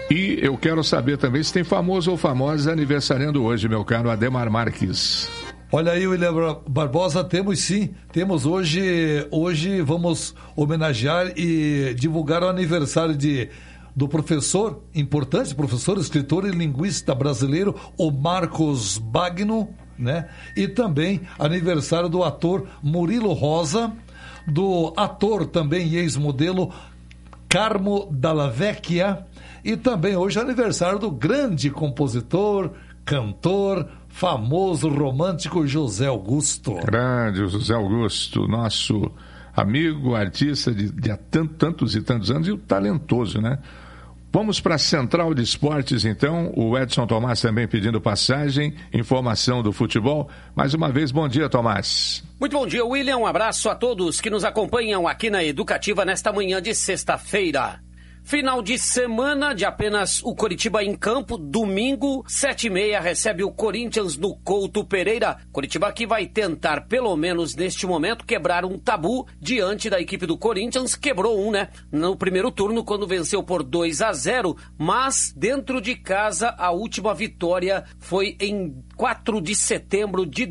E eu quero saber também se tem famoso ou famosa aniversariando hoje, meu caro Ademar Marques. Olha aí, William Barbosa, temos sim. Temos hoje vamos homenagear e divulgar o aniversário do professor, importante professor, escritor e linguista brasileiro, o Marcos Bagno, né? E também aniversário do ator Murilo Rosa, do ator também e ex-modelo Carmo Dalla Vecchia, e também hoje é aniversário do grande compositor, cantor, famoso romântico José Augusto. Grande José Augusto, nosso amigo, artista de há tantos e tantos anos, e o talentoso, né? Vamos para a Central de Esportes, então. O Edson Tomás também pedindo passagem, informação do futebol. Mais uma vez, bom dia, Tomás. Muito bom dia, William. Um abraço a todos que nos acompanham aqui na Educativa nesta manhã de sexta-feira. Final de semana de apenas o Coritiba em campo, domingo, 7h30, recebe o Corinthians no Couto Pereira. Coritiba que vai tentar, pelo menos neste momento, quebrar um tabu diante da equipe do Corinthians. Quebrou um, né? No primeiro turno, quando venceu por 2-0, mas dentro de casa, a última vitória foi em 4 de setembro de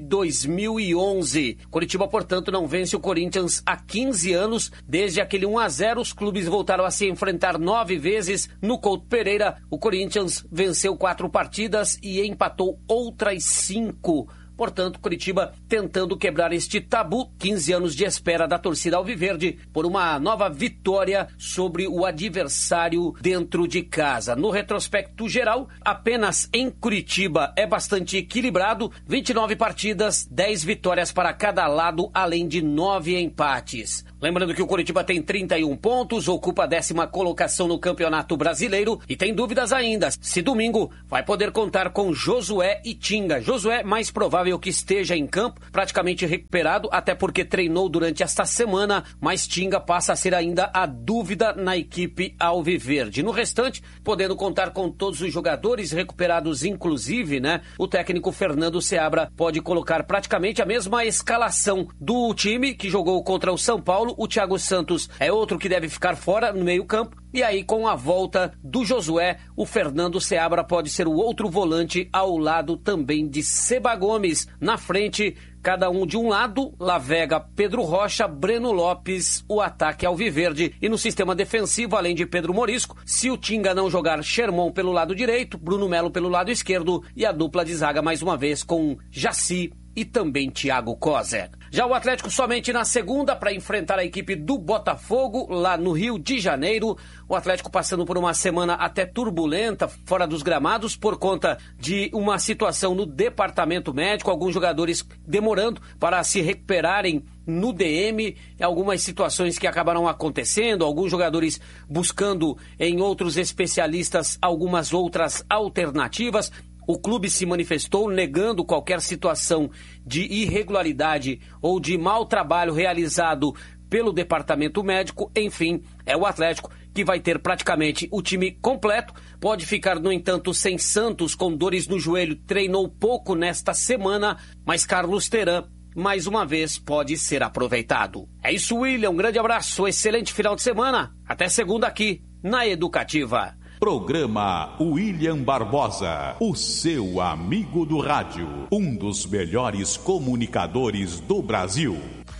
2011. Coritiba, portanto, não vence o Corinthians há 15 anos. Desde aquele 1-0, os clubes voltaram a se enfrentar 9 vezes no Couto Pereira. O Corinthians venceu 4 partidas e empatou outras 5. Portanto, Coritiba tentando quebrar este tabu, 15 anos de espera da torcida alviverde por uma nova vitória sobre o adversário dentro de casa. No retrospecto geral, apenas em Curitiba é bastante equilibrado, 29 partidas, 10 vitórias para cada lado, além de 9 empates. Lembrando que o Coritiba tem 31 pontos, ocupa a 10ª colocação no Campeonato Brasileiro e tem dúvidas ainda se domingo vai poder contar com Josué e Tinga. Josué mais provável que esteja em campo, praticamente recuperado, até porque treinou durante esta semana, mas Tinga passa a ser ainda a dúvida na equipe alviverde. No restante, podendo contar com todos os jogadores recuperados, inclusive, né? O técnico Fernando Seabra pode colocar praticamente a mesma escalação do time que jogou contra o São Paulo. O Thiago Santos é outro que deve ficar fora no meio-campo. E aí, com a volta do Josué, o Fernando Seabra pode ser o outro volante ao lado também de Seba Gomes. Na frente, cada um de um lado, Lavega, Pedro Rocha, Breno Lopes, o ataque alviverde. E no sistema defensivo, além de Pedro Morisco, se o Tinga não jogar, Sherman pelo lado direito, Bruno Melo pelo lado esquerdo e a dupla de zaga mais uma vez com Jaci e também Thiago Kozer. Já o Atlético somente na segunda para enfrentar a equipe do Botafogo lá no Rio de Janeiro. O Atlético passando por uma semana até turbulenta fora dos gramados por conta de uma situação no departamento médico, alguns jogadores demorando para se recuperarem no DM, algumas situações que acabaram acontecendo, alguns jogadores buscando em outros especialistas algumas outras alternativas. O clube se manifestou negando qualquer situação de irregularidade ou de mau trabalho realizado pelo departamento médico. Enfim, é o Atlético que vai ter praticamente o time completo. Pode ficar, no entanto, sem Santos, com dores no joelho, treinou pouco nesta semana, mas Carlos Teran, mais uma vez, pode ser aproveitado. É isso, William, um grande abraço, excelente final de semana, até segunda aqui na Educativa. Programa William Barbosa, o seu amigo do rádio, um dos melhores comunicadores do Brasil.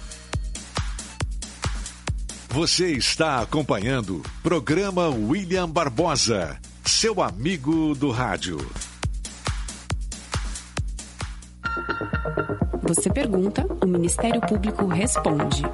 Você está acompanhando Programa William Barbosa, seu amigo do rádio. Você pergunta, o Ministério Público responde.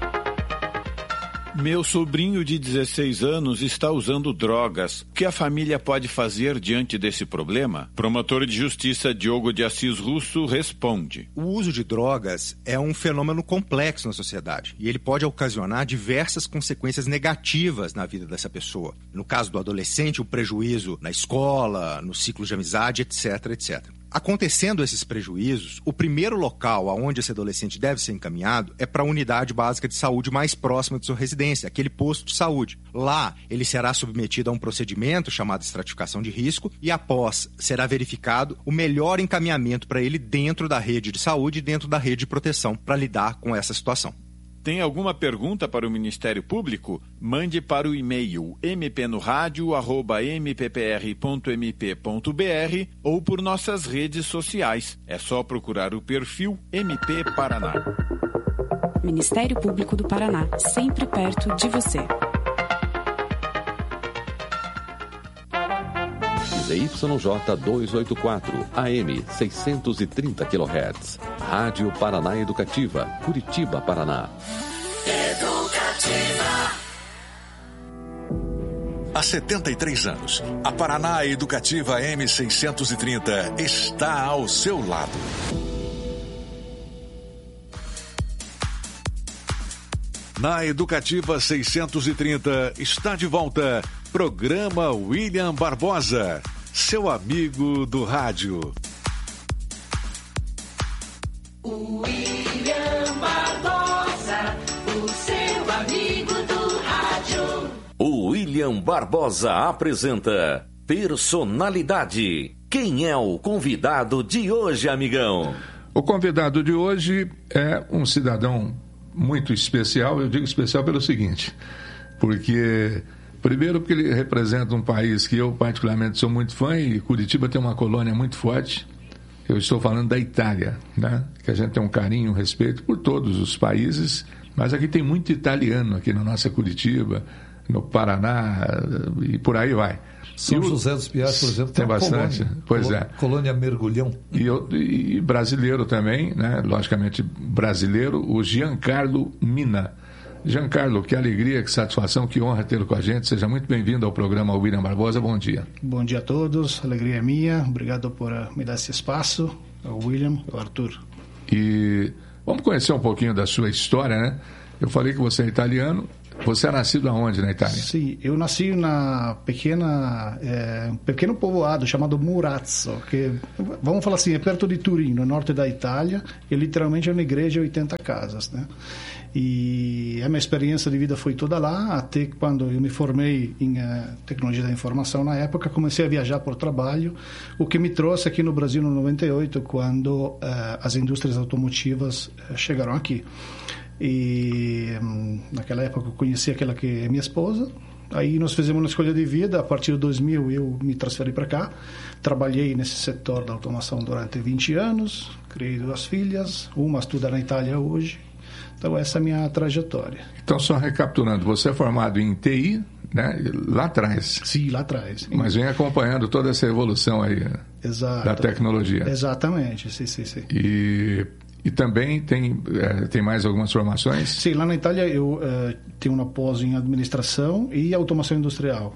Meu sobrinho de 16 anos está usando drogas. O que a família pode fazer diante desse problema? Promotor de Justiça Diogo de Assis Russo responde. O uso de drogas é um fenômeno complexo na sociedade e ele pode ocasionar diversas consequências negativas na vida dessa pessoa. No caso do adolescente, o prejuízo na escola, no ciclo de amizade, etc, etc. Acontecendo esses prejuízos, o primeiro local aonde esse adolescente deve ser encaminhado é para a unidade básica de saúde mais próxima de sua residência, aquele posto de saúde. Lá, ele será submetido a um procedimento chamado estratificação de risco e, após, será verificado o melhor encaminhamento para ele dentro da rede de saúde e dentro da rede de proteção para lidar com essa situação. Tem alguma pergunta para o Ministério Público? Mande para o e-mail mpnoradio@mppr.mp.br ou por nossas redes sociais. É só procurar o perfil MP Paraná. Ministério Público do Paraná, sempre perto de você. ZYJ 284, AM 630 kHz. Rádio Paraná Educativa, Curitiba, Paraná. Educativa. Há 73 anos, a Paraná Educativa M630 está ao seu lado. Na Educativa 630 está de volta programa William Barbosa, seu amigo do rádio. William Barbosa, o seu amigo do rádio. O William Barbosa apresenta Personalidade. Quem é o convidado de hoje, amigão? O convidado de hoje é um cidadão muito especial. Eu digo especial pelo seguinte, porque primeiro porque ele representa um país que eu particularmente sou muito fã, e Curitiba tem uma colônia muito forte. Eu estou falando da Itália, né? Que a gente tem um carinho, um respeito por todos os países, mas aqui tem muito italiano aqui na nossa Curitiba, no Paraná e por aí vai. São José dos Pinhais, por exemplo, tem bastante. Colônia, pois é. Colônia Mergulhão. E brasileiro também, né? Logicamente brasileiro, o Giancarlo Mina. Giancarlo, que alegria, que satisfação, que honra tê-lo com a gente. Seja muito bem-vindo ao programa William Barbosa. Bom dia. Bom dia a todos, alegria é minha. Obrigado por me dar esse espaço. O William, o Arthur. E vamos conhecer um pouquinho da sua história, né? Eu falei que você é italiano. Você é nascido aonde na Itália? Sim, eu nasci na um pequeno povoado chamado Murazzo, que, vamos falar assim, é perto de Turim, no norte da Itália, e literalmente é uma igreja de 80 casas, né? E a minha experiência de vida foi toda lá, até quando eu me formei em tecnologia da informação na época, comecei a viajar por trabalho, o que me trouxe aqui no Brasil no 98, quando as indústrias automotivas chegaram aqui. E naquela época eu conheci aquela que é minha esposa. Aí nós fizemos uma escolha de vida. A partir de 2000 eu me transferi para cá. Trabalhei nesse setor da automação durante 20 anos. Criei 2 filhas. Uma estuda na Itália hoje. Então essa é a minha trajetória. Então, só recapitulando, você é formado em TI, né? Lá atrás. Sim, lá atrás. Mas vem acompanhando toda essa evolução aí. Exato. Da tecnologia. Exatamente, sim. E também tem mais algumas formações? Sim, lá na Itália eu tenho uma pós em administração e automação industrial.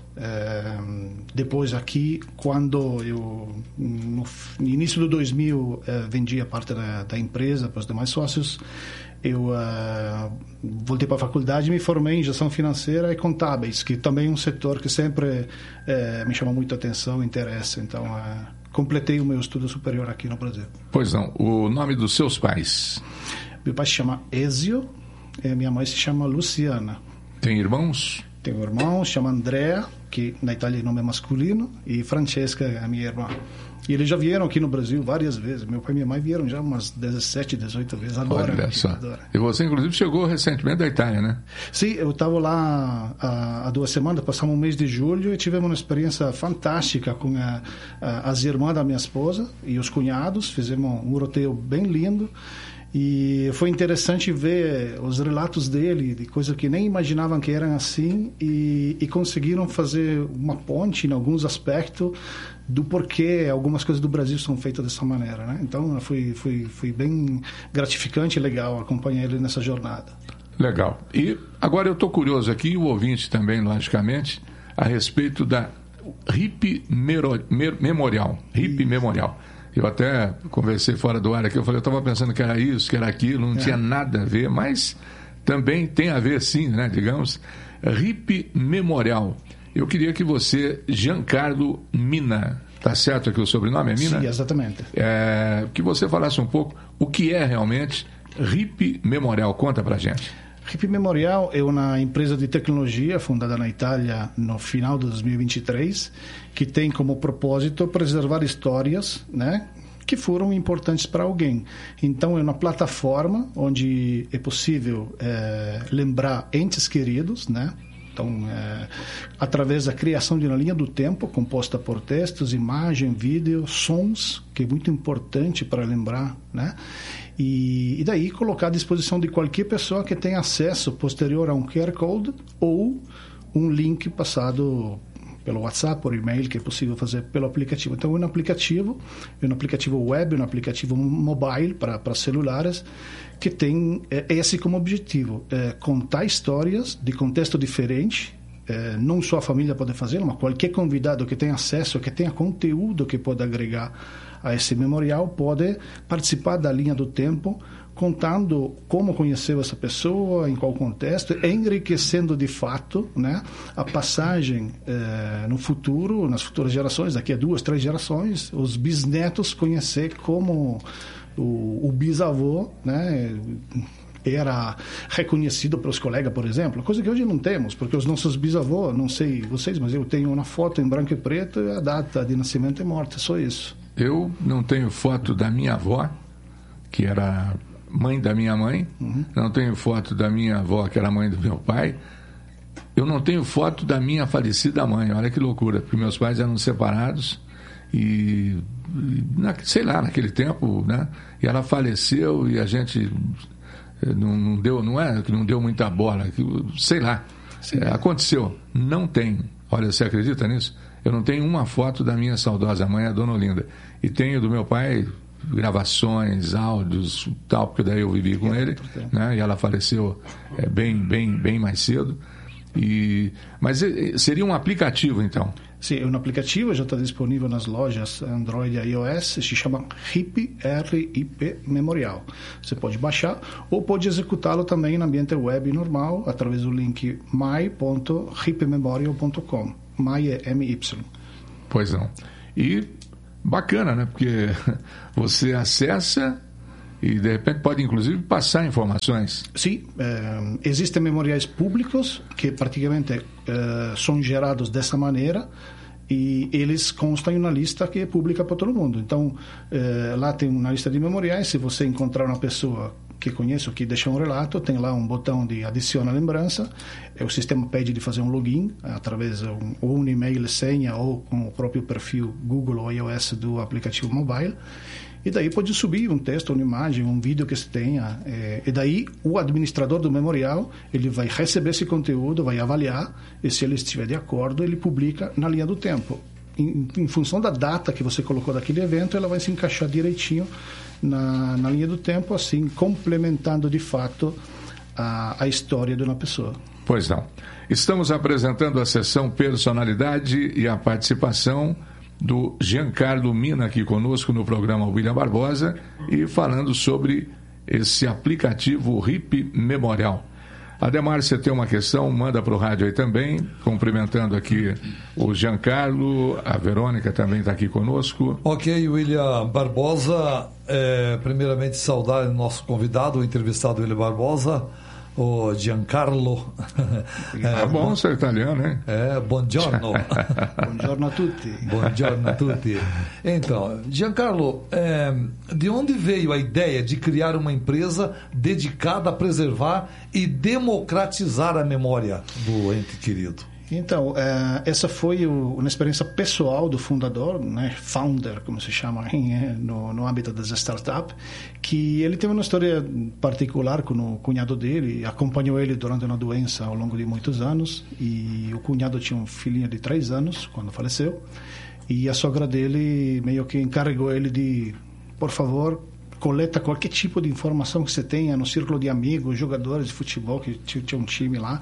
Depois aqui, quando eu, no início do 2000, vendi a parte da empresa para os demais sócios, eu voltei para a faculdade e me formei em gestão financeira e contábeis, que também é um setor que sempre me chama muito a atenção e interessa. Então, completei o meu estudo superior aqui no Brasil. Pois não. O nome dos seus pais? Meu pai se chama Ezio e minha mãe se chama Luciana. Tem irmãos? Tenho um irmão, se chama Andrea, que na Itália o nome é masculino, e Francesca é a minha irmã. E eles já vieram aqui no Brasil várias vezes. Meu pai e minha mãe vieram já umas 17, 18 vezes. Adoram. Olha só. Adoram. E você, inclusive, chegou recentemente da Itália, né? Sim, eu estava lá há 2 semanas, passamos um mês de julho e tivemos uma experiência fantástica com as irmãs da minha esposa e os cunhados. Fizemos um roteiro bem lindo. E foi interessante ver os relatos dele, de coisas que nem imaginavam que eram assim, e conseguiram fazer uma ponte em alguns aspectos do porquê algumas coisas do Brasil são feitas dessa maneira, né? Então foi bem gratificante e legal acompanhar ele nessa jornada. Legal. E agora eu estou curioso aqui, e o ouvinte também, logicamente, a respeito da RIP Memorial. RIP Memorial. Eu até conversei fora do ar aqui, eu estava pensando que era isso, que era aquilo, não tinha nada a ver, mas também tem a ver sim, né, digamos. RIP Memorial. Eu queria que você, Giancarlo Mina, tá certo aqui o sobrenome, é Mina? Sim, exatamente. Que você falasse um pouco o que é realmente RIP Memorial. Conta pra gente. RIP Memorial é uma empresa de tecnologia fundada na Itália no final de 2023, que tem como propósito preservar histórias, né, que foram importantes para alguém. Então, é uma plataforma onde é possível lembrar entes queridos, né? Então, através da criação de uma linha do tempo, composta por textos, imagem, vídeo, sons, que é muito importante para lembrar, né? E daí colocar à disposição de qualquer pessoa que tenha acesso posterior a um QR Code ou um link passado pelo WhatsApp, por e-mail, que é possível fazer pelo aplicativo. Então, é um aplicativo web, um aplicativo mobile para celulares, que tem esse como objetivo, contar histórias de contexto diferente. Não só a família pode fazer, mas qualquer convidado que tenha acesso, que tenha conteúdo que pode agregar a esse memorial, pode participar da linha do tempo, contando como conheceu essa pessoa, em qual contexto, enriquecendo de fato, né, a passagem no futuro, nas futuras gerações, daqui a 2, 3 gerações, os bisnetos conhecer como o bisavô, né, era reconhecido pelos colegas, por exemplo, coisa que hoje não temos, porque os nossos bisavôs, não sei vocês, mas eu tenho uma foto em branco e preto e a data de nascimento e morte, só isso. Eu não tenho foto da minha avó, que era mãe da minha mãe, não tenho foto da minha avó, que era mãe do meu pai, eu não tenho foto da minha falecida mãe, olha que loucura, porque meus pais eram separados e sei lá, naquele tempo, né, e ela faleceu e a gente não deu muita bola, sei lá, aconteceu, não tem, olha, você acredita nisso? Eu não tenho uma foto da minha saudosa mãe, a dona Olinda, e tenho do meu pai gravações, áudios, tal, porque daí eu vivi com ele, né, e ela faleceu bem mais cedo, mas seria um aplicativo, então? Sim, um aplicativo, já está disponível nas lojas Android e iOS, se chama RIP, R-I-P Memorial. Você pode baixar ou pode executá-lo também no ambiente web normal, através do link my.ripmemorial.com. My é M-Y. Pois não. E bacana, né? Porque você acessa e de repente pode inclusive passar informações. Sim, existem memoriais públicos que praticamente são gerados dessa maneira e eles constam em uma lista que é pública para todo mundo. Então, lá tem uma lista de memoriais. Se você encontrar uma pessoa que conhece ou que deixa um relato, tem lá um botão de adiciona lembrança. O sistema pede de fazer um login através ou um e-mail, senha ou com o próprio perfil Google ou iOS do aplicativo mobile. E daí pode subir um texto, uma imagem, um vídeo que você tenha. E daí o administrador do memorial, ele vai receber esse conteúdo, vai avaliar, e se ele estiver de acordo, ele publica na linha do tempo. Em função da data que você colocou daquele evento, ela vai se encaixar direitinho na linha do tempo, assim, complementando de fato a história de uma pessoa. Pois não. Estamos apresentando a sessão Personalidade e a participação do Giancarlo Mina aqui conosco no programa William Barbosa e falando sobre esse aplicativo RIP Memorial. Ademar, você tem uma questão, manda para o rádio aí também, cumprimentando aqui o Giancarlo, a Verônica também está aqui conosco. Ok, William Barbosa, primeiramente saudar o nosso convidado, o entrevistado William Barbosa, o Giancarlo. Bom ser italiano, hein? Buongiorno. Buongiorno a tutti. Buongiorno a tutti. Então, Giancarlo, de onde veio a ideia de criar uma empresa dedicada a preservar e democratizar a memória do ente querido? Então, essa foi uma experiência pessoal do fundador, né, founder, como se chama no âmbito das startups, que ele teve uma história particular com o cunhado dele, acompanhou ele durante uma doença ao longo de muitos anos, e o cunhado tinha um filhinho de 3 anos quando faleceu, e a sogra dele meio que encarregou ele de, por favor, coleta qualquer tipo de informação que você tenha no círculo de amigos, jogadores de futebol, que tinha um time lá,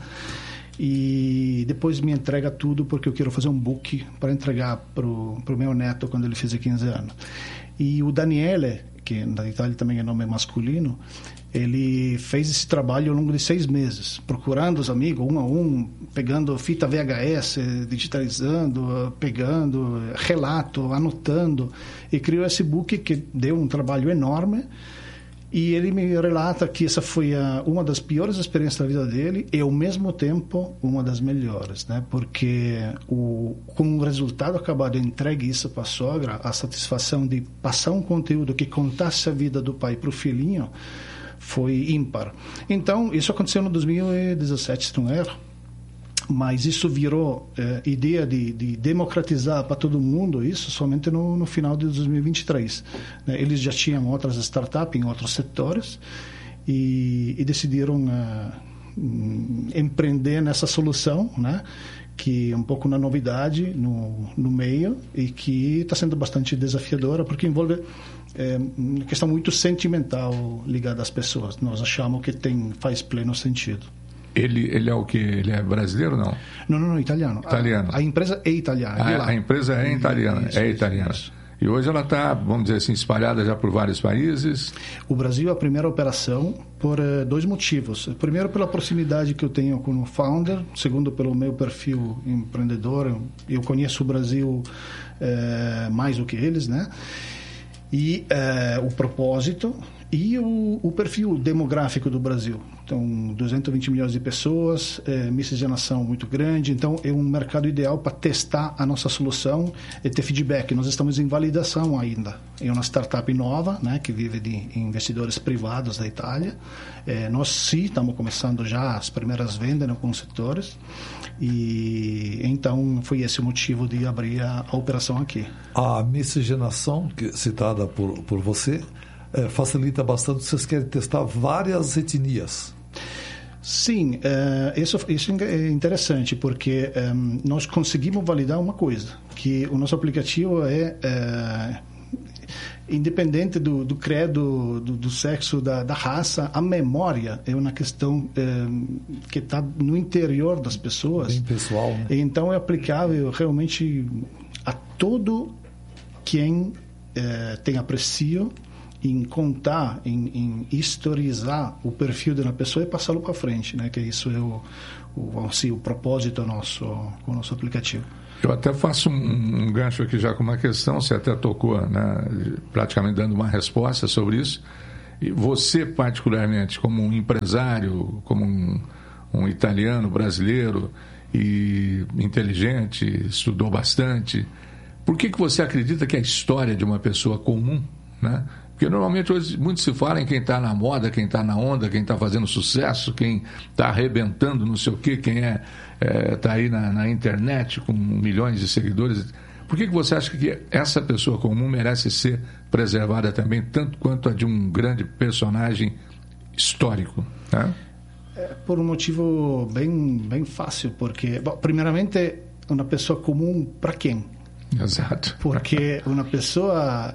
e depois me entrega tudo porque eu quero fazer um book para entregar pro meu neto quando ele fizer 15 anos. E o Daniele, que na Itália também é nome masculino, ele fez esse trabalho ao longo de 6 meses, procurando os amigos, um a um, pegando fita VHS, digitalizando, pegando relato, anotando, e criou esse book que deu um trabalho enorme. E ele me relata que essa foi uma das piores experiências da vida dele e, ao mesmo tempo, uma das melhores, né? Porque com o resultado acabado entregue isso para a sogra, a satisfação de passar um conteúdo que contasse a vida do pai para o filhinho foi ímpar. Então, isso aconteceu no 2017, se não erro. Mas isso virou ideia de democratizar para todo mundo isso somente no final de 2023. Né? Eles já tinham outras startups em outros setores e decidiram empreender nessa solução, né? Que é um pouco na novidade no meio e que está sendo bastante desafiadora porque envolve uma questão muito sentimental ligada às pessoas. Nós achamos que faz pleno sentido. Ele é o quê? Ele é brasileiro ou não? Não, italiano. Italiano. A empresa é italiana. A empresa é italiana. Isso. E hoje ela está, vamos dizer assim, espalhada já por vários países. O Brasil é a primeira operação por 2 motivos. Primeiro, pela proximidade que eu tenho com o founder. Segundo, pelo meu perfil empreendedor. Eu conheço o Brasil mais do que eles, né? E o propósito e o perfil demográfico do Brasil. Então, 220 milhões de pessoas, miscigenação muito grande. Então, é um mercado ideal para testar a nossa solução e ter feedback. Nós estamos em validação ainda. É uma startup nova, né, que vive de investidores privados da Itália. Nós, sim, estamos começando já as primeiras vendas com os setores. E então, foi esse o motivo de abrir a operação aqui. A miscigenação, citada por você, facilita bastante. Vocês querem testar várias etnias. Sim, isso é interessante, porque nós conseguimos validar uma coisa, que o nosso aplicativo é independente do credo, do sexo, da raça. A memória é uma questão que está no interior das pessoas. Bem pessoal, né? Então, é aplicável realmente a todo quem tem aprecio em contar, em historizar o perfil de uma pessoa e passá-lo para frente, né? Que isso é o propósito com o nosso aplicativo. Eu até faço um gancho aqui já com uma questão, você até tocou, né, praticamente dando uma resposta sobre isso. E você, particularmente, como um empresário, como um italiano brasileiro e inteligente, estudou bastante, por que você acredita que a história de uma pessoa comum, né? Porque normalmente hoje muito se fala em quem está na moda, quem está na onda, quem está fazendo sucesso, quem está arrebentando não sei o quê, quem está aí na internet com milhões de seguidores. Por que você acha que essa pessoa comum merece ser preservada também, tanto quanto a de um grande personagem histórico, né? Por um motivo bem fácil, porque, primeiramente, uma pessoa comum para quem? Exato. Porque uma pessoa...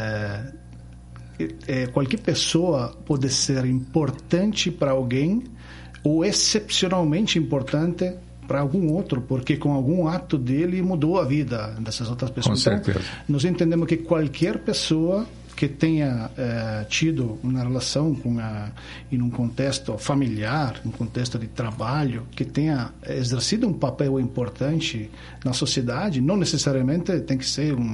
qualquer pessoa pode ser importante para alguém ou excepcionalmente importante para algum outro, porque com algum ato dele mudou a vida dessas outras pessoas. Com certeza. Então, nós entendemos que qualquer pessoa que tenha tido uma relação em um contexto familiar, um contexto de trabalho, que tenha exercido um papel importante na sociedade, não necessariamente tem que ser um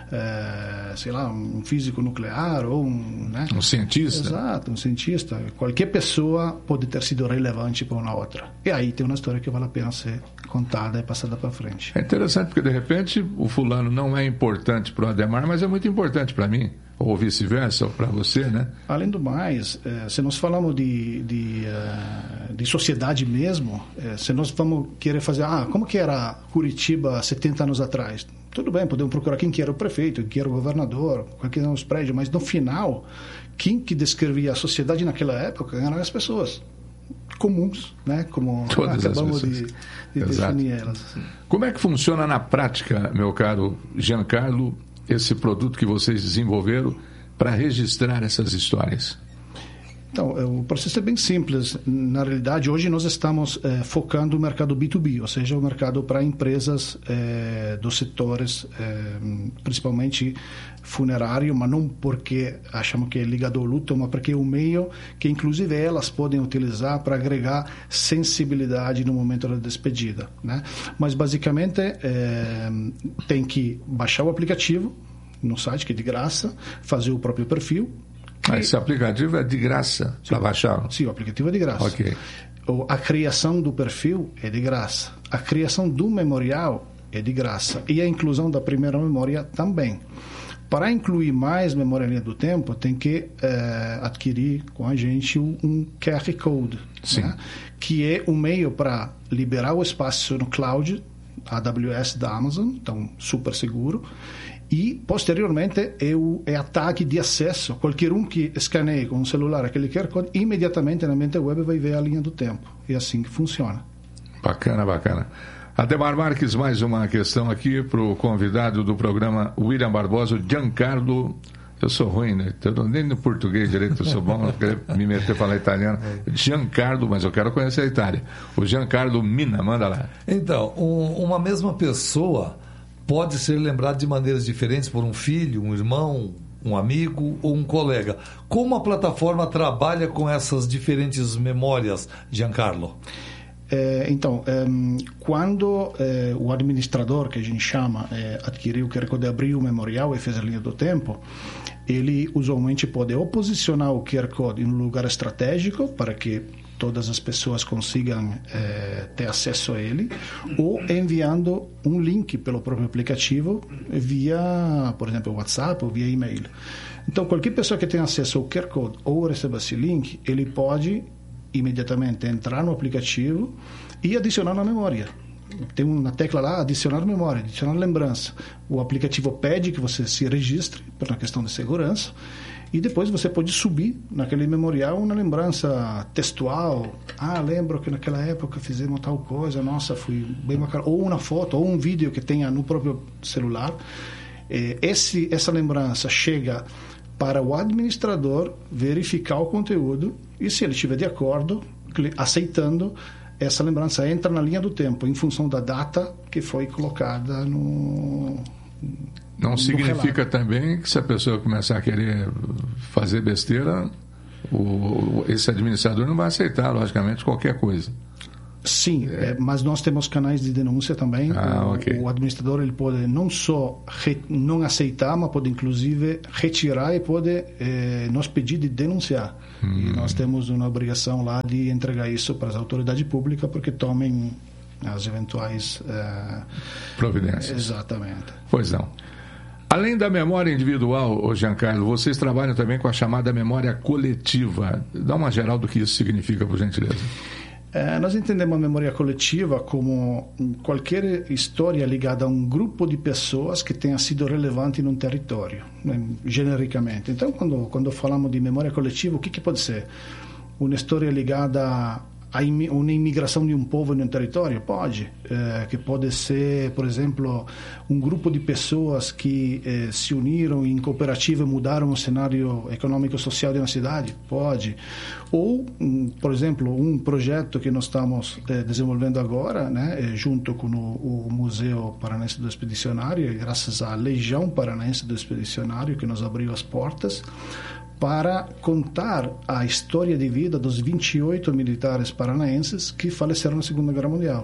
físico nuclear ou um cientista. Exato, um cientista. Qualquer pessoa pode ter sido relevante para uma outra. E aí tem uma história que vale a pena ser contada e passada para frente. É interessante porque, de repente, o fulano não é importante para o Ademar, mas é muito importante para mim. Ou vice-versa, ou para você, né? Além do mais, se nós falamos de sociedade mesmo, se nós vamos querer fazer... como que era Curitiba 70 anos atrás? Tudo bem, podemos procurar quem que era o prefeito, quem que era o governador, quais que eram os prédios, mas no final, quem que descrevia a sociedade naquela época eram as pessoas comuns, né? Como todas acabamos de definir elas. Assim. Como é que funciona na prática, meu caro Giancarlo, esse produto que vocês desenvolveram para registrar essas histórias? Então, o processo é bem simples. Na realidade, hoje nós estamos focando no mercado B2B, ou seja, o mercado para empresas dos setores, principalmente funerário, mas não porque achamos que é ligado ao luto, mas porque é um meio que, inclusive, elas podem utilizar para agregar sensibilidade no momento da despedida, né? Mas, basicamente, tem que baixar o aplicativo no site, que é de graça, fazer o próprio perfil, Esse aplicativo é de graça para baixá-lo? Sim, o aplicativo é de graça. Ok. A criação do perfil é de graça. A criação do memorial é de graça. E a inclusão da primeira memória também. Para incluir mais memória linha do tempo, tem que adquirir com a gente um QR Code, né? Que é um meio para liberar o espaço no cloud, AWS da Amazon, então super seguro. E, posteriormente, é a tag de acesso. Qualquer um que escaneie com o celular aquele QR Code, imediatamente na ambiente web vai ver a linha do tempo. É assim que funciona. Bacana, bacana. Ademar Marques, mais uma questão aqui para o convidado do programa William Barbosa, o Giancarlo. Eu sou ruim, né? Nem no português direito eu sou bom, não queria me meter a falar italiano. Giancarlo, mas eu quero conhecer a Itália. O Giancarlo Mina, manda lá. Então, uma mesma pessoa pode ser lembrada de maneiras diferentes por um filho, um irmão, um amigo ou um colega. Como a plataforma trabalha com essas diferentes memórias, Giancarlo? Então, quando o administrador, que a gente chama, adquiriu o QR Code, abriu o memorial e fez a linha do tempo, ele usualmente pode ou posicionar o QR Code em um lugar estratégico para que todas as pessoas consigam ter acesso a ele, ou enviando um link pelo próprio aplicativo via, por exemplo, WhatsApp ou via e-mail. Então, qualquer pessoa que tenha acesso ao QR Code ou receba esse link, ele pode imediatamente entrar no aplicativo e adicionar na memória. Tem uma tecla lá, adicionar memória, adicionar lembrança. O aplicativo pede que você se registre por uma questão de segurança e depois você pode subir naquele memorial uma lembrança textual. Lembro que naquela época fizemos tal coisa, nossa, fui bem bacana. Ou uma foto, ou um vídeo que tenha no próprio celular. Essa lembrança chega para o administrador verificar o conteúdo e, se ele estiver de acordo, aceitando, essa lembrança entra na linha do tempo em função da data que foi colocada no... Não significa também que se a pessoa começar a querer fazer besteira, esse administrador não vai aceitar, logicamente, qualquer coisa. Sim, mas nós temos canais de denúncia também. Okay. O administrador ele pode não só não aceitar, mas pode inclusive retirar e pode nos pedir de denunciar. E nós temos uma obrigação lá de entregar isso para as autoridades públicas porque tomem as eventuais providências. Exatamente. Pois não. Além da memória individual, Giancarlo, vocês trabalham também com a chamada memória coletiva. Dá uma geral do que isso significa, por gentileza. Nós entendemos a memória coletiva como qualquer história ligada a um grupo de pessoas que tenha sido relevante num território, genericamente. Então, quando falamos de memória coletiva, o que pode ser? Uma história ligada a uma imigração de um povo em um território? Pode. Que pode ser, por exemplo, um grupo de pessoas que se uniram em cooperativa e mudaram o cenário econômico-social de uma cidade? Pode. Ou, por exemplo, um projeto que nós estamos desenvolvendo agora, né, junto com o Museu Paranense do Expedicionário, graças à Legião Paranense do Expedicionário, que nos abriu as portas, para contar a história de vida dos 28 militares paranaenses que faleceram na Segunda Guerra Mundial.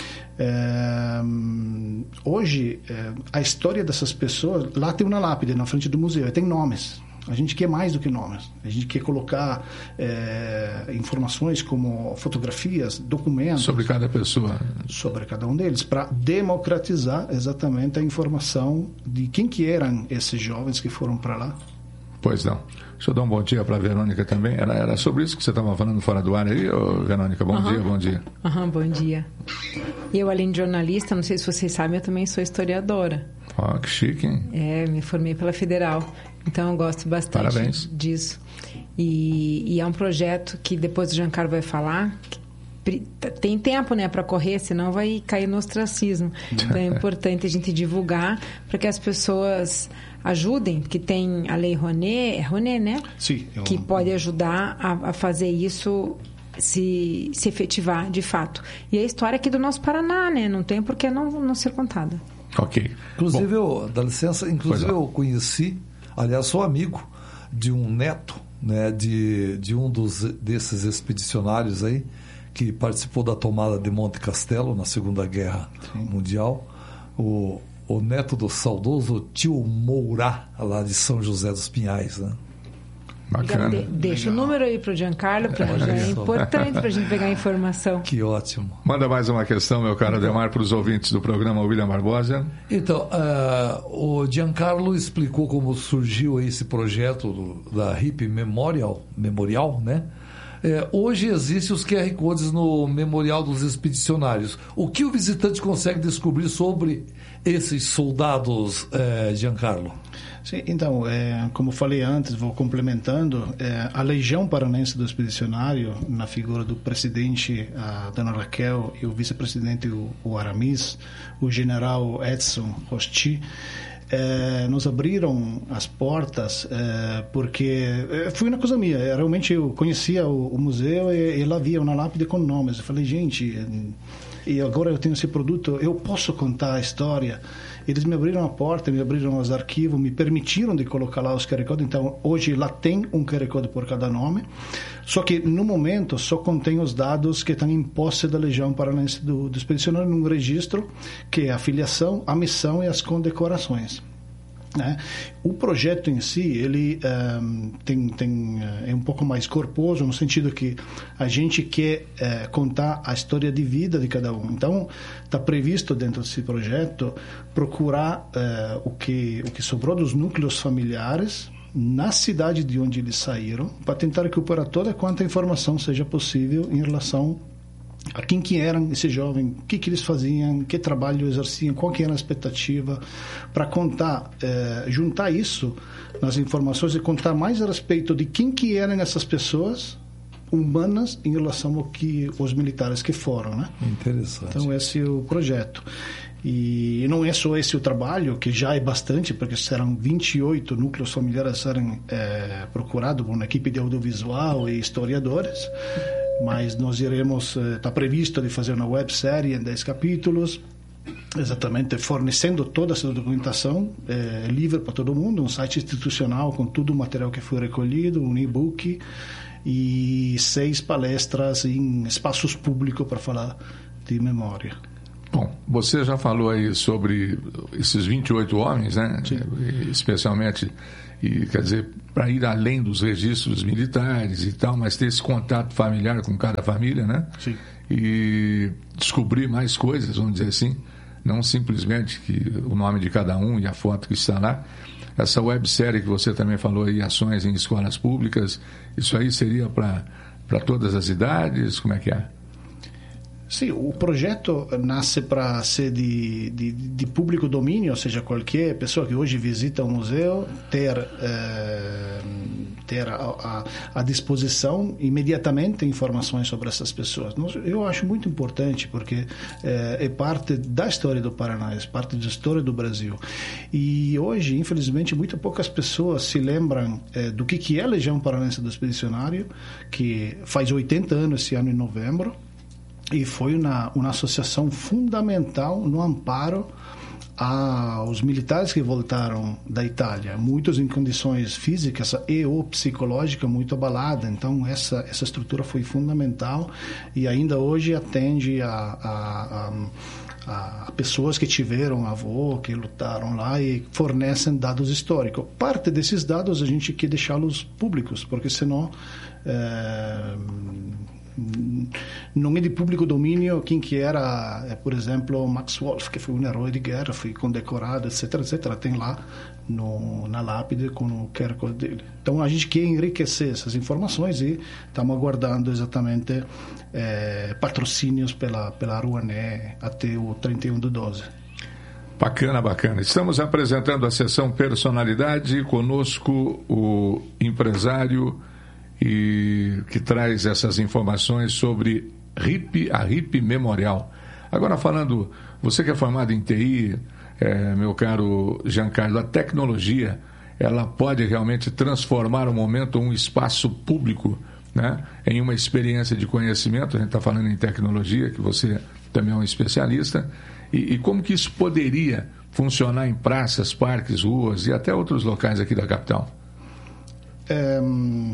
Hoje, a história dessas pessoas, lá tem uma lápide na frente do museu, tem nomes. A gente quer mais do que nomes. A gente quer colocar informações como fotografias, documentos. Sobre cada pessoa. Sobre cada um deles, para democratizar exatamente a informação de quem que eram esses jovens que foram para lá. Pois não. Deixa eu dar um bom dia para a Verônica também. Era sobre isso que você estava falando fora do ar aí, Verônica? Bom dia, bom dia. Bom dia. Eu, além de jornalista, não sei se vocês sabem, eu também sou historiadora. Que chique, hein? Me formei pela Federal, então eu gosto bastante disso. E é um projeto que depois o Giancarlo vai falar, que tem tempo, né, para correr, senão vai cair no ostracismo. Então é importante a gente divulgar para que as pessoas ajudem, que tem a Lei Rouanet, né? Sim. Que pode ajudar a fazer isso se efetivar de fato. E a história aqui do nosso Paraná, né? Não tem por que não ser contada. Ok. Inclusive, dá licença, eu conheci, aliás, sou amigo de um neto, né, de um desses expedicionários aí, que participou da tomada de Monte Castelo na Segunda Guerra Mundial, o neto do saudoso tio Mourá, lá de São José dos Pinhais, né? Bacana. Deixa o número aí para o Giancarlo, é importante para a gente pegar a informação. Que ótimo. Manda mais uma questão, meu caro Ademar, para os ouvintes do programa William Barbosa. Então, o Giancarlo explicou como surgiu esse projeto da HIP Memorial, né? Hoje existem os QR Codes no Memorial dos Expedicionários. O que o visitante consegue descobrir sobre esses soldados, Giancarlo? Sim, então, como falei antes, vou complementando, a Legião Paranaense do Expedicionário, na figura do presidente, a dona Raquel, e o vice-presidente, o Aramis, o general Edson Rosti, nos abriram as portas porque foi uma coisa minha. Realmente eu conhecia o museu e lá havia uma lápide com nomes. Eu falei, gente, e agora eu tenho esse produto, eu posso contar a história. Eles me abriram a porta, me abriram os arquivos, me permitiram de colocar lá os QR Code. Então, hoje lá tem um QR Code por cada nome. Só que, no momento, só contém os dados que estão em posse da Legião Paranaense do Expedicionário num registro, que é a filiação, a missão e as condecorações. O projeto em si, ele é um pouco mais corposo, no sentido que a gente quer contar a história de vida de cada um. Então, está previsto dentro desse projeto procurar o que sobrou dos núcleos familiares na cidade de onde eles saíram, para tentar recuperar toda quanta informação seja possível em relação a quem que eram esse jovem, o que eles faziam, que trabalho exerciam, qual que era a expectativa, para contar, juntar isso nas informações e contar mais a respeito de quem que eram essas pessoas humanas em relação ao que os militares que foram, né? Interessante. Então esse é o projeto. E não é só esse o trabalho, que já é bastante, porque serão 28 núcleos familiares a serem procurados por uma equipe de audiovisual e historiadores, mas nós iremos, está previsto de fazer uma websérie em 10 capítulos, exatamente fornecendo toda essa documentação livre para todo mundo, um site institucional com todo o material que foi recolhido, um e-book e 6 palestras em espaços públicos para falar de memória. Bom, você já falou aí sobre esses 28 homens, né? Sim. Especialmente, e quer dizer, para ir além dos registros militares e tal, mas ter esse contato familiar com cada família, né? Sim. E descobrir mais coisas, vamos dizer assim, não simplesmente o nome de cada um e a foto que está lá. Essa websérie que você também falou aí, ações em escolas públicas, isso aí seria para todas as idades? Como é que é? Sim, o projeto nasce para ser de público domínio, ou seja, qualquer pessoa que hoje visita o museu ter à disposição imediatamente informações sobre essas pessoas. Eu acho muito importante porque é parte da história do Paraná, é parte da história do Brasil. E hoje, infelizmente, muito poucas pessoas se lembram do que é a Legião Paranaense do Expedicionário, que faz 80 anos esse ano em novembro, e foi uma associação fundamental no amparo aos militares que voltaram da Itália, muitos em condições físicas e ou psicológicas muito abaladas. Então essa estrutura foi fundamental e ainda hoje atende a pessoas que tiveram avô, que lutaram lá e fornecem dados históricos. Parte desses dados a gente quer deixá-los públicos, porque senão não é de público domínio quem que era, por exemplo, Max Wolf, que foi um herói de guerra, foi condecorado, etc, etc. Tem lá na lápide com o QR Code dele. Então a gente quer enriquecer essas informações e estamos aguardando exatamente patrocínios pela Rouanet até o 31/12. Bacana, bacana. Estamos apresentando a sessão Personalidade, conosco o empresário que traz essas informações sobre a HIP Memorial. Agora falando, você que é formado em TI, meu caro Giancarlo, a tecnologia, ela pode realmente transformar um momento, um espaço público, né, em uma experiência de conhecimento. A gente está falando em tecnologia, que você também é um especialista, e como que isso poderia funcionar em praças, parques, ruas e até outros locais aqui da capital?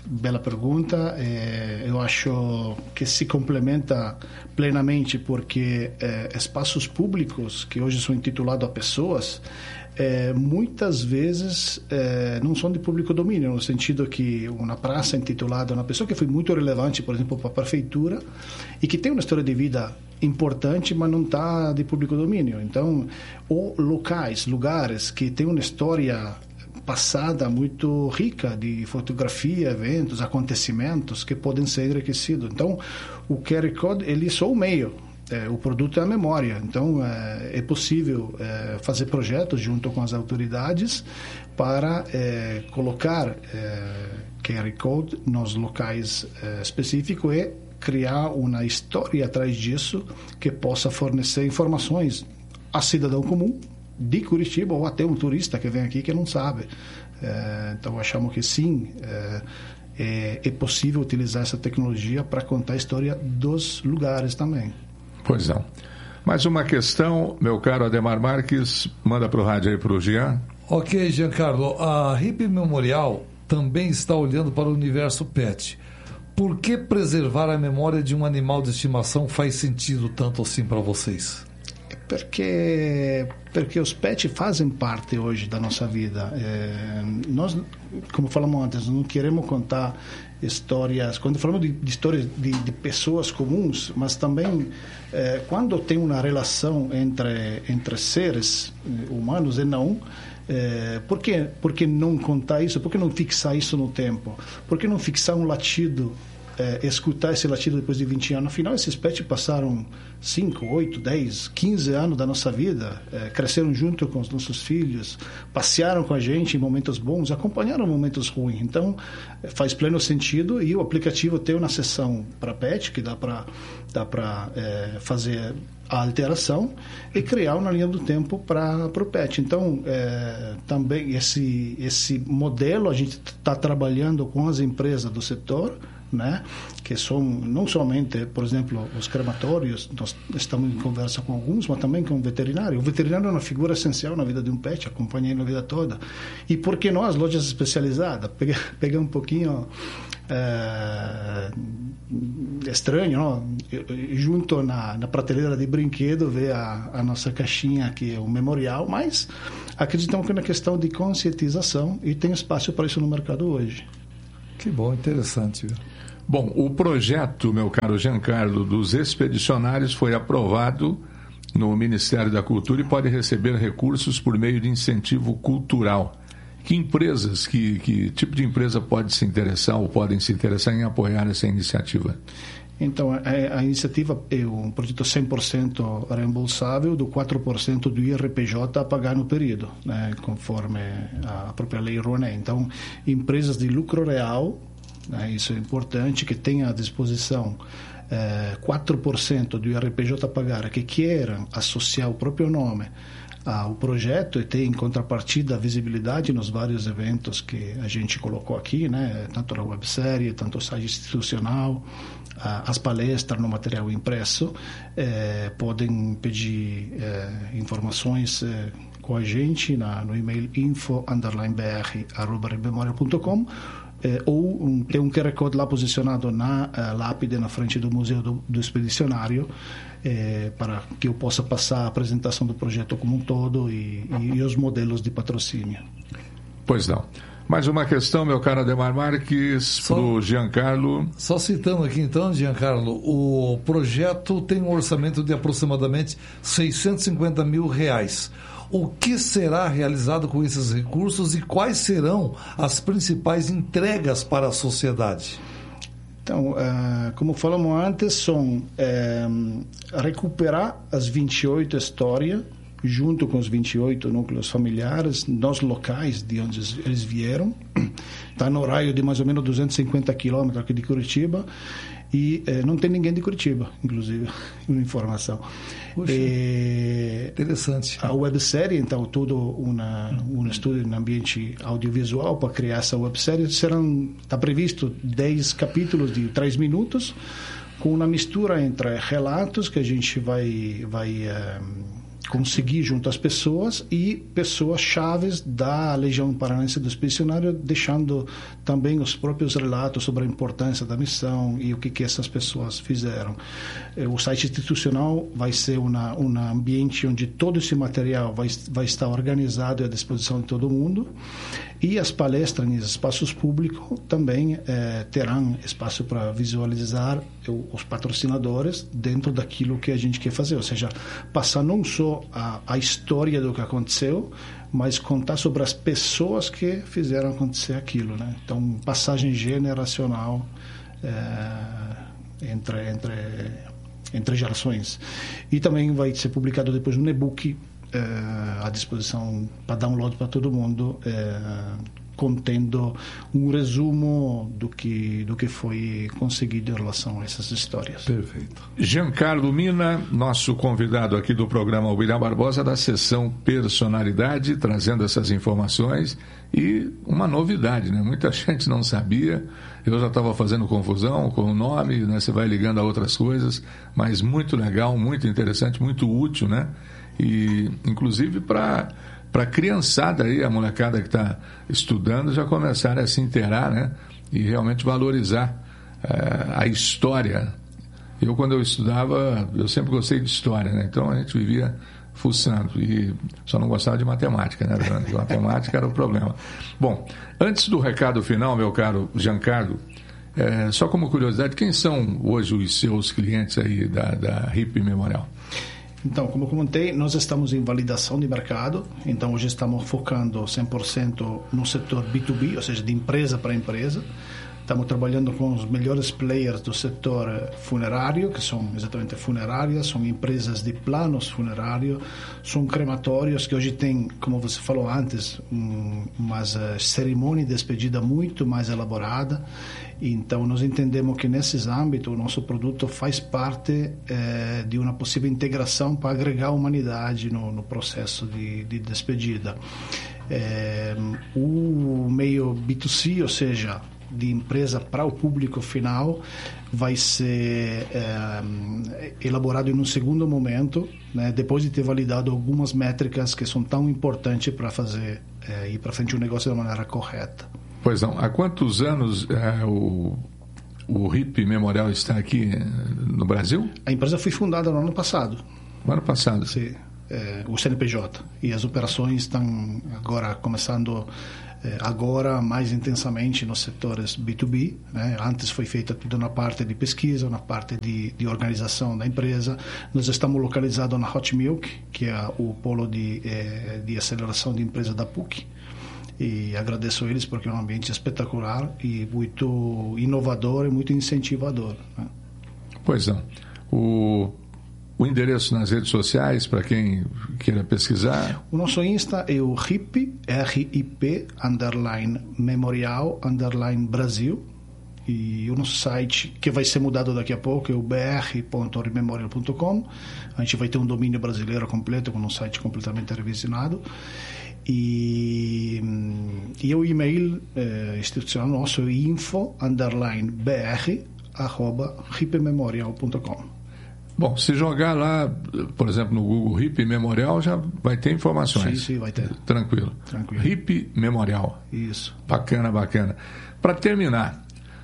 bela pergunta. Eu acho que se complementa plenamente, porque espaços públicos que hoje são intitulados a pessoas, muitas vezes não são de público domínio, no sentido que uma praça intitulada a uma pessoa que foi muito relevante, por exemplo, para a prefeitura, e que tem uma história de vida importante, mas não está de público domínio. Então, ou lugares que têm uma história passada muito rica de fotografia, eventos, acontecimentos que podem ser enriquecidos. Então, o QR Code, ele é só o meio. O produto é a memória. Então, é possível fazer projetos junto com as autoridades para colocar QR Code nos locais específicos e criar uma história atrás disso que possa fornecer informações a cidadão comum de Curitiba, ou até um turista que vem aqui que não sabe. Então, achamos que sim, é possível utilizar essa tecnologia para contar a história dos lugares também. Pois não. Mais uma questão, meu caro Ademar Marques, manda para o rádio aí para o Jean. Ok, Giancarlo, a RIP Memorial também está olhando para o universo pet. Por que preservar a memória de um animal de estimação faz sentido tanto assim para vocês? Porque os pets fazem parte hoje da nossa vida. Nós, como falamos antes, não queremos contar histórias, quando falamos de histórias de pessoas comuns, mas também quando tem uma relação entre seres humanos e não, por que não contar isso? Por que não fixar isso no tempo? Por que não fixar um latido, escutar esse latido depois de 20 anos? Afinal, esses pets passaram 5, 8, 10, 15 anos da nossa vida, cresceram junto com os nossos filhos, passearam com a gente em momentos bons, acompanharam momentos ruins. Então, faz pleno sentido, e o aplicativo tem uma seção para pet, que dá para fazer a alteração e criar uma linha do tempo para o pet. Então, também esse modelo a gente está trabalhando com as empresas do setor, né, que são não somente, por exemplo, os crematórios. Nós estamos em conversa com alguns, mas também com o veterinário. O veterinário é uma figura essencial na vida de um pet, acompanha ele a vida toda. E por que não as lojas especializadas? Pegar um pouquinho estranho, não? Junto na prateleira de brinquedo, ver a nossa caixinha, que é o memorial, mas acreditamos que é uma questão de conscientização e tem espaço para isso no mercado hoje. Que bom, interessante. Bom, o projeto, meu caro Giancarlo, dos expedicionários foi aprovado no Ministério da Cultura e pode receber recursos por meio de incentivo cultural. Que empresas, que tipo de empresa pode se interessar ou podem se interessar em apoiar essa iniciativa? Então, a iniciativa é um projeto 100% reembolsável, do 4% do IRPJ a pagar no período, né, conforme a própria lei Rouanet. Então, empresas de lucro real, né, isso é importante, que tenham à disposição 4% do IRPJ a pagar, que queiram associar o próprio nome ao projeto e ter em contrapartida a visibilidade nos vários eventos que a gente colocou aqui, né, tanto na websérie, tanto o site institucional, as palestras no material impresso, podem pedir informações com a gente no e-mail info_br@memorial.com, ou tem um QR Code lá posicionado na lápide na frente do Museu do Expedicionário, para que eu possa passar a apresentação do projeto como um todo e os modelos de patrocínio. Pois não. Mais uma questão, meu caro Ademar Marques, para o Giancarlo. Só citando aqui então, Giancarlo, o projeto tem um orçamento de aproximadamente R$650 mil. O que será realizado com esses recursos e quais serão as principais entregas para a sociedade? Então, como falamos antes, são recuperar as 28 histórias, junto com os 28 núcleos familiares, nos locais de onde eles vieram. Está no raio de mais ou menos 250 quilômetros aqui de Curitiba, e não tem ninguém de Curitiba, inclusive, uma informação. Poxa, interessante. A websérie, então, todo um estudo em ambiente audiovisual para criar essa websérie. Está previsto 10 capítulos de 3 minutos, com uma mistura entre relatos que a gente vai conseguir junto às pessoas e pessoas chaves da Legião Paranaense do Expedicionário, deixando também os próprios relatos sobre a importância da missão e o que essas pessoas fizeram. O site institucional vai ser um ambiente onde todo esse material vai estar organizado e à disposição de todo mundo, e as palestras nos espaços públicos também terão espaço para visualizar os patrocinadores dentro daquilo que a gente quer fazer, ou seja, passar não só a história do que aconteceu, mas contar sobre as pessoas que fizeram acontecer aquilo, né? Então, passagem generacional entre gerações. E também vai ser publicado depois um e-book à disposição para download para todo mundo, contendo um resumo do que foi conseguido em relação a essas histórias. Perfeito. Giancarlo Mina, nosso convidado aqui do programa William Barbosa, da seção Personalidade, trazendo essas informações e uma novidade, né? Muita gente não sabia, eu já estava fazendo confusão com o nome, né? Você vai ligando a outras coisas, mas muito legal, muito interessante, muito útil, né? E inclusive para a criançada aí, a molecada que está estudando, já começar a se inteirar, né? E realmente valorizar a história. Quando eu estudava, eu sempre gostei de história, né? Então a gente vivia fuçando e só não gostava de matemática, né? Porque matemática era o problema. Bom, antes do recado final, meu caro Giancarlo, só como curiosidade, quem são hoje os seus clientes aí da HIP Memorial? Então, como eu comentei, nós estamos em validação de mercado, então hoje estamos focando 100% no setor B2B, ou seja, de empresa para empresa. Estamos trabalhando com os melhores players do setor funerário, que são exatamente funerárias, são empresas de planos funerários, são crematórios que hoje tem, como você falou antes, uma cerimônia de despedida muito mais elaborada. Então, nós entendemos que nesses âmbitos o nosso produto faz parte de uma possível integração para agregar a humanidade no processo de despedida. O meio B2C, ou seja, de empresa para o público final, vai ser elaborado em um segundo momento, né, depois de ter validado algumas métricas que são tão importantes para fazer ir para frente o negócio da maneira correta. Pois não. Há quantos anos o HIP Memorial está aqui no Brasil? A empresa foi fundada no ano passado. No ano passado? Sim. O CNPJ. E as operações estão agora começando mais intensamente nos setores B2B, né? Antes foi feita tudo na parte de pesquisa, na parte de organização da empresa. Nós estamos localizados na Hot Milk, que é o polo de aceleração de empresa da PUC. E agradeço a eles porque é um ambiente espetacular e muito inovador e muito incentivador, né? Pois não. O endereço nas redes sociais, para quem queira pesquisar? O nosso Insta é o RIP, R-I-P, _memorial, _Brasil. E o nosso site, que vai ser mudado daqui a pouco, é o br.memorial.com. A gente vai ter um domínio brasileiro completo, com um site completamente revisionado. E o e-mail institucional nosso é info_br@ripmemorial.com. Bom, se jogar lá, por exemplo, no Google HIP Memorial, já vai ter informações. Sim, vai ter. Tranquilo. HIP Memorial. Isso. Bacana, bacana. Para terminar,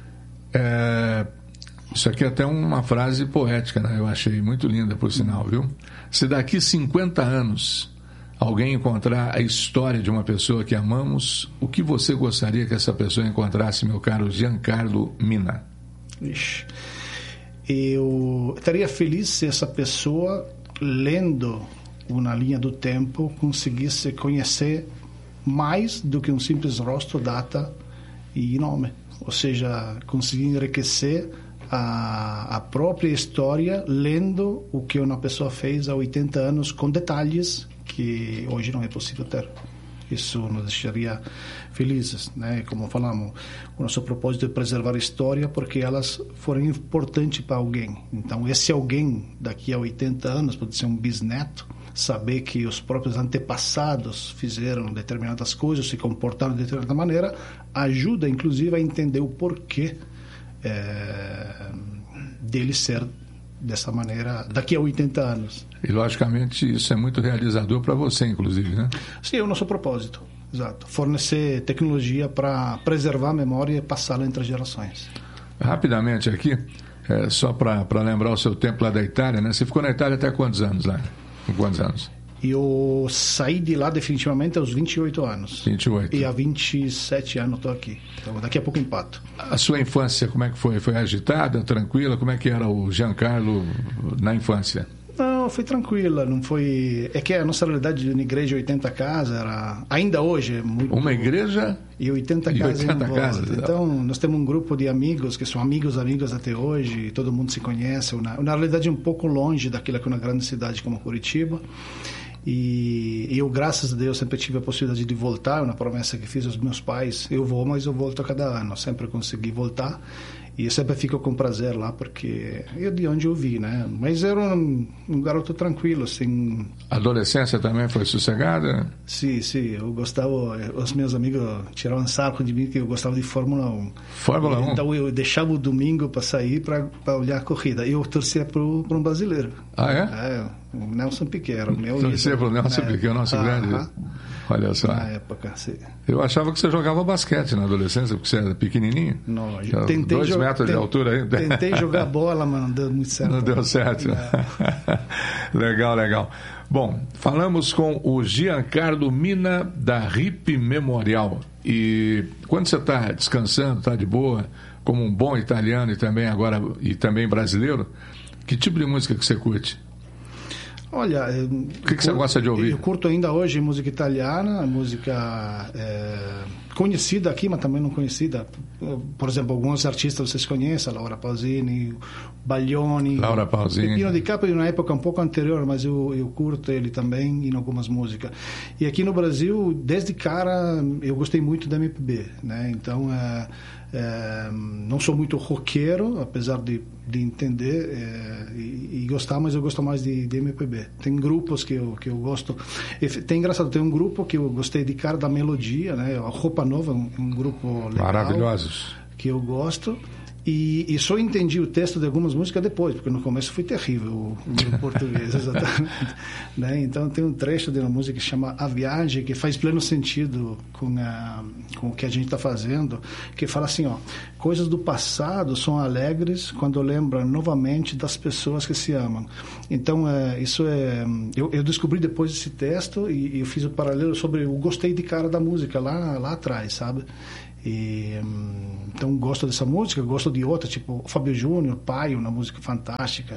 isso aqui é até uma frase poética, né? Eu achei muito linda, por sinal, viu? Se daqui 50 anos alguém encontrar a história de uma pessoa que amamos, o que você gostaria que essa pessoa encontrasse, meu caro Giancarlo Mina? Ixi. Eu estaria feliz se essa pessoa, lendo uma linha do tempo, conseguisse conhecer mais do que um simples rosto, data e nome. Ou seja, conseguir enriquecer a própria história lendo o que uma pessoa fez há 80 anos com detalhes que hoje não é possível ter. Isso nos deixaria felizes, né? Como falamos, o nosso propósito é preservar a história porque elas foram importantes para alguém. Então, esse alguém, daqui a 80 anos, pode ser um bisneto, saber que os próprios antepassados fizeram determinadas coisas, se comportaram de determinada maneira, ajuda, inclusive, a entender o porquê dele ser dessa maneira daqui a 80 anos. E, logicamente, isso é muito realizador para você, inclusive, né? Sim, é o nosso propósito, exato. Fornecer tecnologia para preservar a memória e passá-la entre gerações. Rapidamente aqui, só para lembrar o seu tempo lá da Itália, né? Você ficou na Itália até quantos anos lá? Com quantos anos? Eu saí de lá definitivamente aos 28 anos. 28. E há 27 anos estou aqui. Então, daqui a pouco empato. A sua infância, como é que foi? Foi agitada, tranquila? Como é que era o Giancarlo na infância? Não, foi tranquila, não foi... É que a nossa realidade de uma igreja 80 casas era... Ainda hoje é muito... Uma igreja... E 80 casas em volta. Então, nós temos um grupo de amigos que são amigos até hoje, todo mundo se conhece. Uma realidade um pouco longe daquilo que é uma grande cidade como Curitiba. E eu, graças a Deus, sempre tive a possibilidade de voltar, uma promessa que fiz aos meus pais. Eu vou, mas eu volto a cada ano. Sempre consegui voltar. E eu sempre fico com prazer lá, porque é de onde eu vi, né? Mas era um garoto tranquilo, assim... A adolescência também foi sossegada? Sim, eu gostava... Os meus amigos tiravam sarro de mim que eu gostava de Fórmula 1. Fórmula 1? Então eu deixava o domingo para sair, para olhar a corrida. Eu torcia para um brasileiro. Ah, é? O Nelson Piquet era o meu... Torcia para o Nelson Piquet, o nosso grande... Olha só. Na época, sim. Eu achava que você jogava basquete na adolescência, porque você era pequenininho. Não, eu tentei 2 metros de altura ainda. Tentei jogar bola, mas não deu muito certo. Não deu certo. Legal. Bom, falamos com o Giancarlo Mina, da RIP Memorial. E quando você está descansando, está de boa, como um bom italiano e também brasileiro, que tipo de música que você curte? Olha, o que você gosta de ouvir? Eu curto ainda hoje música italiana, música conhecida aqui, mas também não conhecida. Por exemplo, alguns artistas vocês conhecem, Laura Pausini, Baglioni. Laura Pausini. Pepino Di Capri, na época um pouco anterior, mas eu curto ele também em algumas músicas. E aqui no Brasil, desde cara, eu gostei muito da MPB, né? Então, não sou muito roqueiro, apesar de entender e gostar, mas eu gosto mais de MPB. Tem grupos que eu gosto. Engraçado, tem um grupo que eu gostei de cara da melodia, né? A Roupa Nova, um grupo legal. Maravilhosos. Que eu gosto. E só entendi o texto de algumas músicas depois, porque no começo foi terrível o português, exatamente. Né? Então tem um trecho de uma música que chama A Viagem, que faz pleno sentido com o que a gente está fazendo, que fala assim, ó: coisas do passado são alegres quando lembram novamente das pessoas que se amam. Então isso eu descobri depois esse texto e eu fiz o paralelo sobre o gostei de cara da música lá atrás, sabe? Então gosto dessa música, gosto de outra, tipo Fábio Júnior, Pai, uma música fantástica,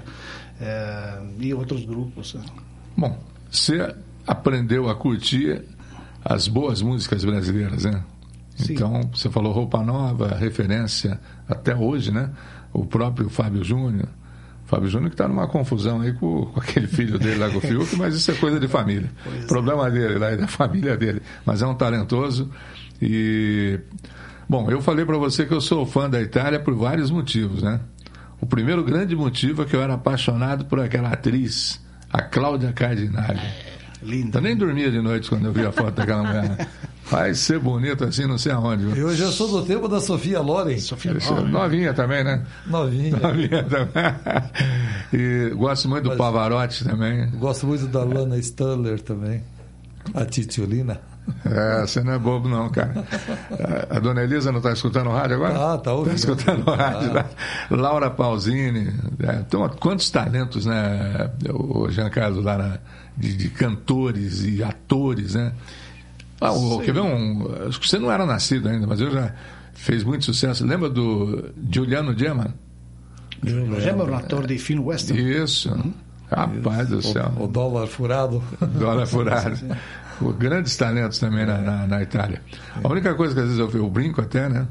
e outros grupos. Bom, você aprendeu a curtir as boas músicas brasileiras, né? Sim. Então você falou Roupa Nova, referência até hoje, né? O próprio Fábio Júnior que está numa confusão aí com aquele filho dele lá com o Fiuk, mas isso é coisa de família. Problema dele lá e da família dele. Mas é um talentoso. E, bom, eu falei para você que eu sou fã da Itália por vários motivos, né? O primeiro grande motivo é que eu era apaixonado por aquela atriz, a Cláudia Cardinale. Linda. Eu nem dormia de noite quando eu via a foto daquela mulher. Vai ser bonito assim, não sei aonde. Eu já sou do tempo da Sofia Loren. Novinha também, né? Novinha também. E gosto muito do Pavarotti também. Gosto muito da Lana Stanler também. A Titiolina. Você não é bobo não, cara. A dona Elisa não está escutando o rádio agora? Tá ouvindo. Está escutando o rádio. Laura Pausini. Então, quantos talentos, né, o Giancarlo, lá de cantores e atores, né? Quer ver acho que você não era nascido ainda, mas eu já fez muito sucesso. Lembra do Giuliano Gemma? Gemma era um ator de film western. Isso. Rapaz do céu. O dólar furado. Dólar furado. Grandes talentos também na Itália. A única coisa que às vezes eu brinco até, né?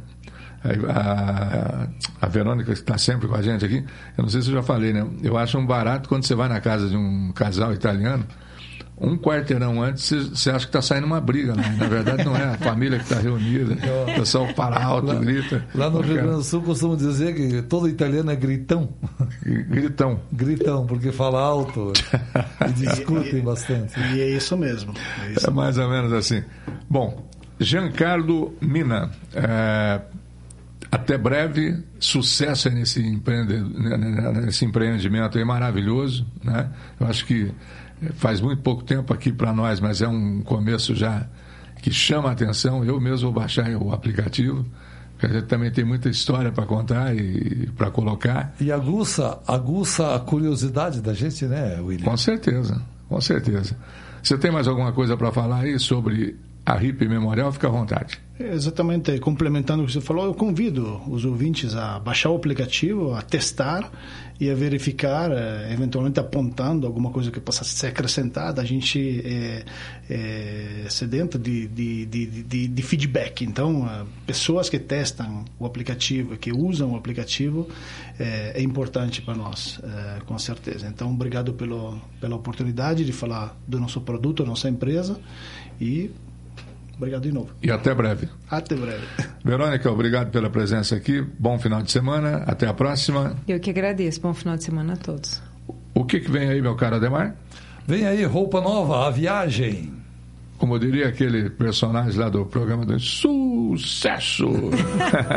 A Verônica, que está sempre com a gente aqui, eu não sei se eu já falei, né? Eu acho um barato quando você vai na casa de um casal italiano, um quarteirão antes você acha que está saindo uma briga, né? Na verdade não é, a família que está reunida, o pessoal para alto, grita. Lá no Rio Grande do Sul costumam dizer que todo italiano é gritão. Gritão, porque fala alto e discutem bastante. E é isso mesmo. É mais ou menos assim. Bom, Giancarlo Mina, Até breve, sucesso aí nesse empreendimento aí maravilhoso, né? Eu acho que faz muito pouco tempo aqui para nós, mas é um começo já que chama a atenção. Eu mesmo vou baixar o aplicativo, porque a gente também tem muita história para contar e para colocar. E aguça a curiosidade da gente, né, William? Com certeza, com certeza. Você tem mais alguma coisa para falar aí sobre a RIP Memorial? Fica à vontade. Exatamente, complementando o que você falou, eu convido os ouvintes a baixar o aplicativo, a testar e a verificar, eventualmente apontando alguma coisa que possa ser acrescentada. A gente é sedento de feedback. Então, pessoas que testam o aplicativo, que usam o aplicativo, é importante para nós, com certeza. Então, obrigado pela oportunidade de falar do nosso produto, da nossa empresa, e obrigado de novo. E até breve. Até breve. Verônica, obrigado pela presença aqui. Bom final de semana. Até a próxima. Eu que agradeço. Bom final de semana a todos. O que vem aí, meu caro Ademar? Vem aí roupa nova, a viagem. Como diria aquele personagem lá do programa do Sucesso.